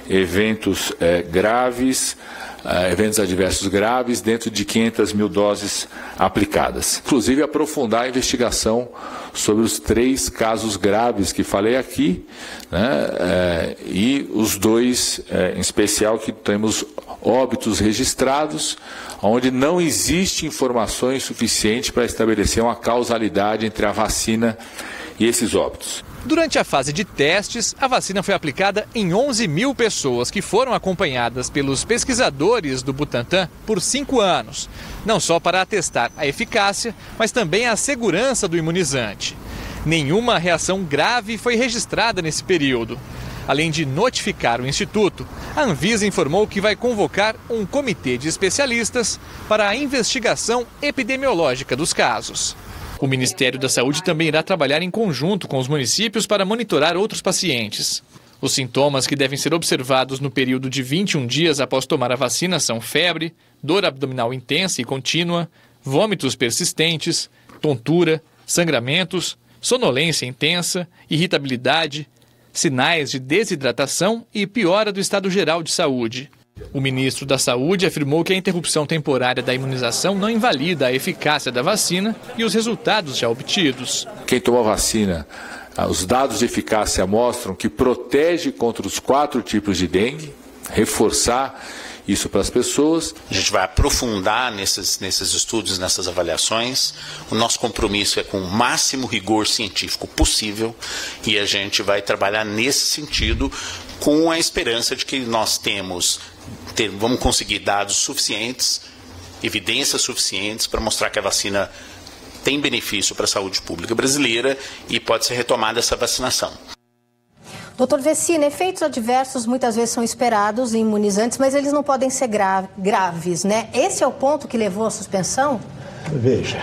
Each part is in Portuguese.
eventos graves, eventos adversos graves, dentro de 500 mil doses aplicadas. Inclusive, aprofundar a investigação sobre os 3 casos graves que falei aqui, né, e os 2, em especial, que temos óbitos registrados, onde não existe informações suficientes para estabelecer uma causalidade entre a vacina e esses óbitos. Durante a fase de testes, a vacina foi aplicada em 11 mil pessoas que foram acompanhadas pelos pesquisadores do Butantan por 5 anos, não só para atestar a eficácia, mas também a segurança do imunizante. Nenhuma reação grave foi registrada nesse período. Além de notificar o Instituto, a Anvisa informou que vai convocar um comitê de especialistas para a investigação epidemiológica dos casos. O Ministério da Saúde também irá trabalhar em conjunto com os municípios para monitorar outros pacientes. Os sintomas que devem ser observados no período de 21 dias após tomar a vacina são febre, dor abdominal intensa e contínua, vômitos persistentes, tontura, sangramentos, sonolência intensa, irritabilidade, sinais de desidratação e piora do estado geral de saúde. O ministro da Saúde afirmou que a interrupção temporária da imunização não invalida a eficácia da vacina e os resultados já obtidos. Quem tomou a vacina, os dados de eficácia mostram que protege contra os 4 tipos de dengue, reforçar isso para as pessoas. A gente vai aprofundar nesses estudos, nessas avaliações. O nosso compromisso é com o máximo rigor científico possível e a gente vai trabalhar nesse sentido com a esperança de que nós vamos conseguir dados suficientes, evidências suficientes para mostrar que a vacina tem benefício para a saúde pública brasileira e pode ser retomada essa vacinação. Doutor Vecina, efeitos adversos muitas vezes são esperados em imunizantes, mas eles não podem ser graves, né? Esse é o ponto que levou à suspensão? Veja,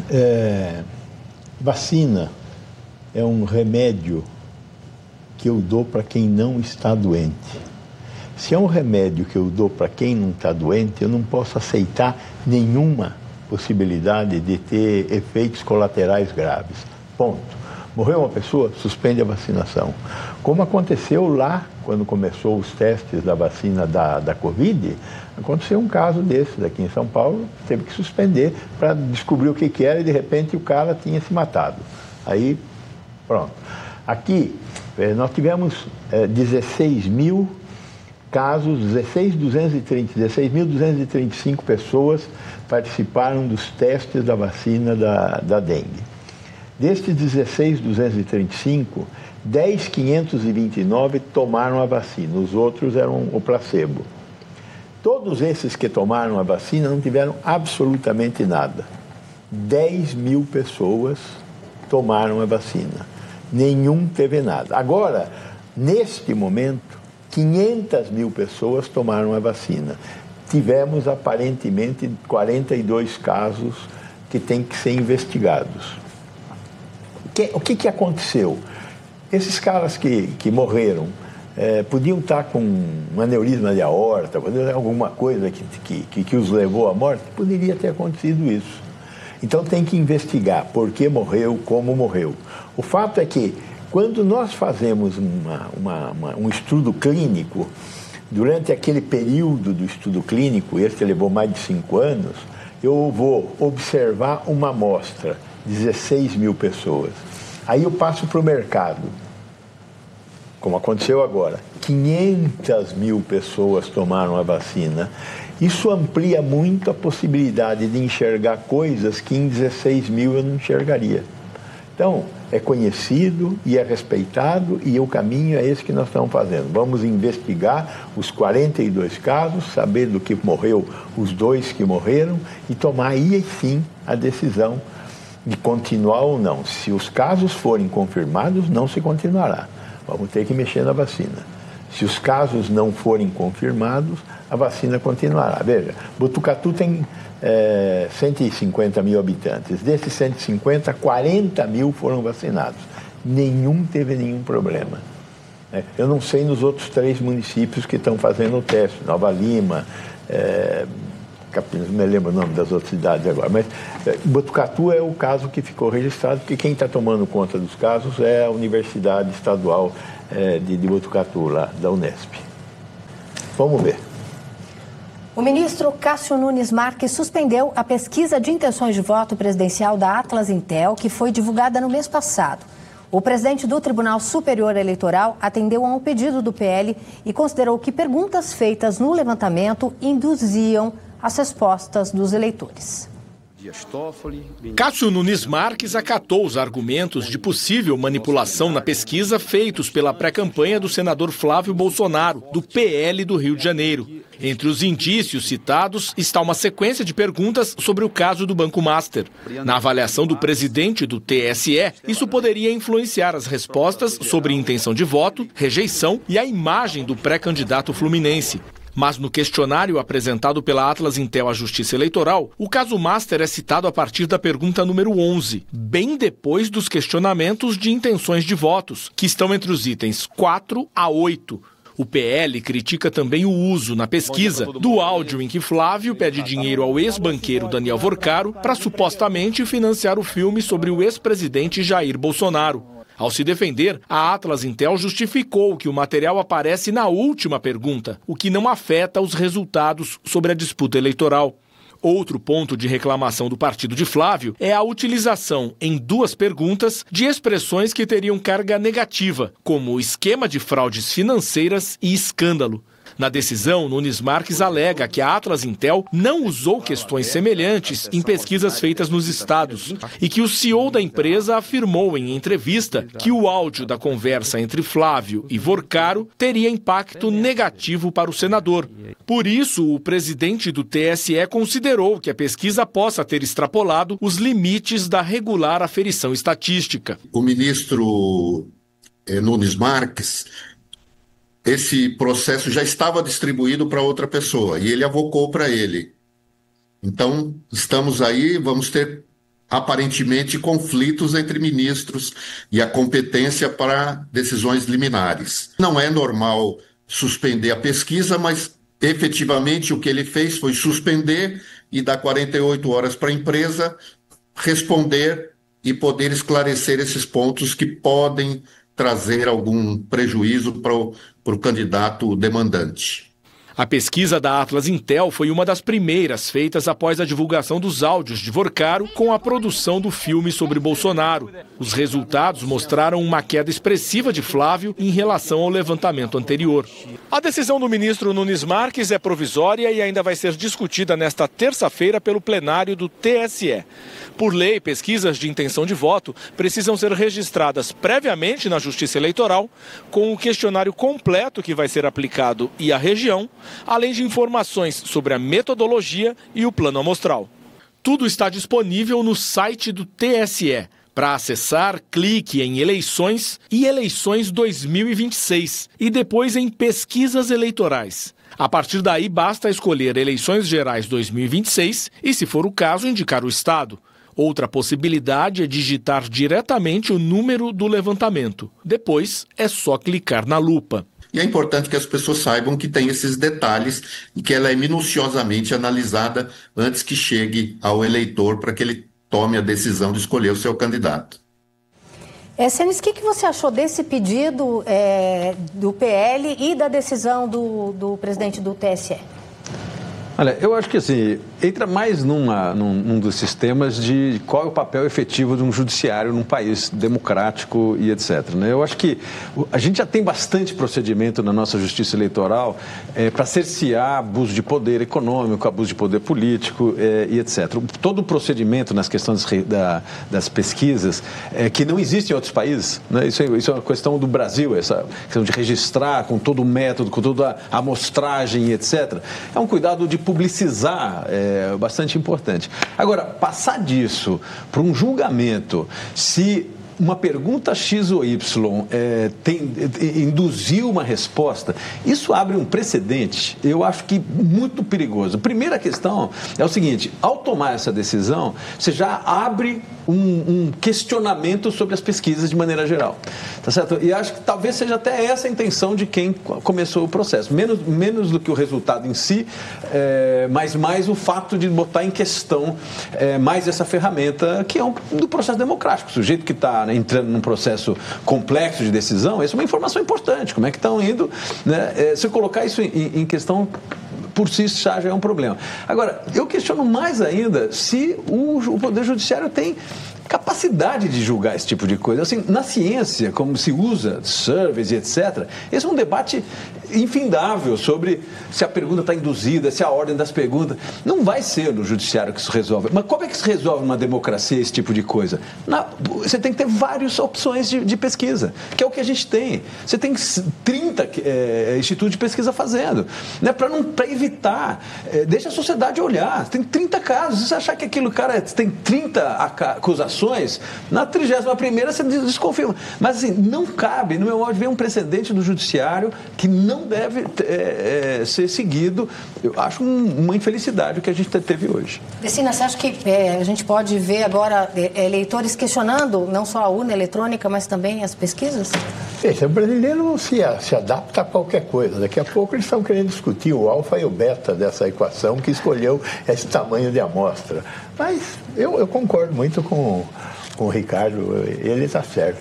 vacina é um remédio que eu dou para quem não está doente. Se é um remédio que eu dou para quem não está doente, eu não posso aceitar nenhuma possibilidade de ter efeitos colaterais graves. Ponto. Morreu uma pessoa, suspende a vacinação. Como aconteceu lá, quando começou os testes da vacina da Covid, aconteceu um caso desse aqui em São Paulo, teve que suspender para descobrir o que era e de repente o cara tinha se matado. Aí, pronto. Aqui, nós tivemos 16 mil casos, 16.235 pessoas participaram dos testes da vacina da dengue. Destes 16.235, 10.529 tomaram a vacina, os outros eram o placebo. Todos esses que tomaram a vacina não tiveram absolutamente nada. 10 mil pessoas tomaram a vacina, nenhum teve nada. Agora, neste momento, 500 mil pessoas tomaram a vacina. Tivemos aparentemente 42 casos que têm que ser investigados. O que aconteceu? Esses caras que morreram podiam estar com um aneurisma de aorta, alguma coisa que os levou à morte? Poderia ter acontecido isso. Então tem que investigar por que morreu, como morreu. O fato é que quando nós fazemos um estudo clínico, durante aquele período do estudo clínico, esse levou mais de 5 anos, eu vou observar uma amostra, 16 mil pessoas. Aí eu passo para o mercado, como aconteceu agora. 500 mil pessoas tomaram a vacina. Isso amplia muito a possibilidade de enxergar coisas que em 16 mil eu não enxergaria. Então, é conhecido e é respeitado e o caminho é esse que nós estamos fazendo. Vamos investigar os 42 casos, saber do que morreu os 2 que morreram e tomar aí sim a decisão de continuar ou não. Se os casos forem confirmados, não se continuará. Vamos ter que mexer na vacina. Se os casos não forem confirmados, a vacina continuará. Veja, Botucatu tem 150 mil habitantes. Desses 150, 40 mil foram vacinados. Nenhum teve nenhum problema. Eu não sei nos outros 3 municípios que estão fazendo o teste, Nova Lima, Campinas, não me lembro o nome das outras cidades agora, mas Botucatu é o caso que ficou registrado, porque quem está tomando conta dos casos é a Universidade Estadual de Botucatu, lá, da Unesp. Vamos ver. O ministro Cássio Nunes Marques suspendeu a pesquisa de intenções de voto presidencial da Atlas Intel, que foi divulgada no mês passado. O presidente do Tribunal Superior Eleitoral atendeu a um pedido do PL e considerou que perguntas feitas no levantamento induziam as respostas dos eleitores. Cássio Nunes Marques acatou os argumentos de possível manipulação na pesquisa feitos pela pré-campanha do senador Flávio Bolsonaro, do PL do Rio de Janeiro. Entre os indícios citados está uma sequência de perguntas sobre o caso do Banco Master. Na avaliação do presidente do TSE, isso poderia influenciar as respostas sobre intenção de voto, rejeição e a imagem do pré-candidato fluminense. Mas no questionário apresentado pela Atlas Intel à Justiça Eleitoral, o caso Master é citado a partir da pergunta número 11, bem depois dos questionamentos de intenções de votos, que estão entre os itens 4 a 8. O PL critica também o uso na pesquisa do áudio em que Flávio pede dinheiro ao ex-banqueiro Daniel Vorcaro para supostamente financiar o filme sobre o ex-presidente Jair Bolsonaro. Ao se defender, a Atlas Intel justificou que o material aparece na última pergunta, o que não afeta os resultados sobre a disputa eleitoral. Outro ponto de reclamação do partido de Flávio é a utilização, em 2 perguntas, de expressões que teriam carga negativa, como esquema de fraudes financeiras e escândalo. Na decisão, Nunes Marques alega que a Atlas Intel não usou questões semelhantes em pesquisas feitas nos estados e que o CEO da empresa afirmou em entrevista que o áudio da conversa entre Flávio e Vorcaro teria impacto negativo para o senador. Por isso, o presidente do TSE considerou que a pesquisa possa ter extrapolado os limites da regular aferição estatística. O ministro Nunes Marques, esse processo já estava distribuído para outra pessoa e ele avocou para ele. Então, estamos aí, vamos ter aparentemente conflitos entre ministros e a competência para decisões liminares. Não é normal suspender a pesquisa, mas efetivamente o que ele fez foi suspender e dar 48 horas para a empresa responder e poder esclarecer esses pontos que podem trazer algum prejuízo para o candidato demandante. A pesquisa da Atlas Intel foi uma das primeiras feitas após a divulgação dos áudios de Vorcaro com a produção do filme sobre Bolsonaro. Os resultados mostraram uma queda expressiva de Flávio em relação ao levantamento anterior. A decisão do ministro Nunes Marques é provisória e ainda vai ser discutida nesta terça-feira pelo plenário do TSE. Por lei, pesquisas de intenção de voto precisam ser registradas previamente na Justiça Eleitoral, com o questionário completo que vai ser aplicado e a região, além de informações sobre a metodologia e o plano amostral. Tudo está disponível no site do TSE. Para acessar, clique em Eleições e Eleições 2026 e depois em Pesquisas Eleitorais. A partir daí, basta escolher Eleições Gerais 2026 e, se for o caso, indicar o estado. Outra possibilidade é digitar diretamente o número do levantamento. Depois, é só clicar na lupa. E é importante que as pessoas saibam que tem esses detalhes e que ela é minuciosamente analisada antes que chegue ao eleitor para que ele tome a decisão de escolher o seu candidato. Senes, o que você achou desse pedido do PL e da decisão do presidente do TSE? Olha, eu acho que assim, entra mais num dos sistemas de qual é o papel efetivo de um judiciário num país democrático e etc. Né? Eu acho que a gente já tem bastante procedimento na nossa justiça eleitoral para cercear abuso de poder econômico, abuso de poder político e etc. Todo o procedimento nas questões das pesquisas que não existe em outros países, né? Isso é uma questão do Brasil, essa questão de registrar com todo o método, com toda a amostragem e etc. É um cuidado de publicizar bastante importante. Agora, passar disso para um julgamento, se uma pergunta X ou Y induziu uma resposta, isso abre um precedente, eu acho que muito perigoso. Primeira questão é o seguinte, ao tomar essa decisão, você já abre um questionamento sobre as pesquisas de maneira geral, tá certo? E acho que talvez seja até essa a intenção de quem começou o processo, menos do que o resultado em si, mas mais o fato de botar em questão mais essa ferramenta que é do processo democrático. O sujeito que está entrando num processo complexo de decisão, essa é uma informação importante. Como é que estão indo, né? Se eu colocar isso em questão, por si já é um problema. Agora, eu questiono mais ainda se o Poder Judiciário tem capacidade de julgar esse tipo de coisa. Assim, na ciência, como se usa surveys e etc., esse é um debate infindável sobre se a pergunta está induzida, se a ordem das perguntas. Não vai ser no judiciário que isso resolve. Mas como é que se resolve numa democracia esse tipo de coisa? Você tem que ter várias opções de pesquisa, que é o que a gente tem. Você tem 30 institutos de pesquisa fazendo, né? Para evitar, deixa a sociedade olhar. Tem 30 casos. Se você achar que aquilo, cara, tem 30 acusações, na 31ª você desconfirma. Mas assim, não cabe, no meu modo de ver, um precedente do judiciário que não deve ser seguido. Eu acho uma infelicidade o que a gente teve hoje. Vecina, você acha que a gente pode ver agora eleitores questionando não só a urna eletrônica, mas também as pesquisas? O brasileiro se adapta a qualquer coisa. Daqui a pouco eles estão querendo discutir o alfa e o beta dessa equação que escolheu esse tamanho de amostra. Mas eu concordo muito com o Ricardo, ele está certo.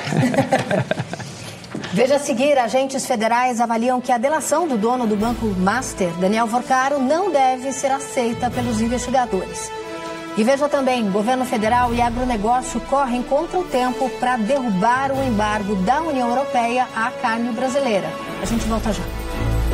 Veja a seguir, agentes federais avaliam que a delação do dono do Banco Master, Daniel Vorcaro, não deve ser aceita pelos investigadores. E veja também, governo federal e agronegócio correm contra o tempo para derrubar o embargo da União Europeia à carne brasileira. A gente volta já.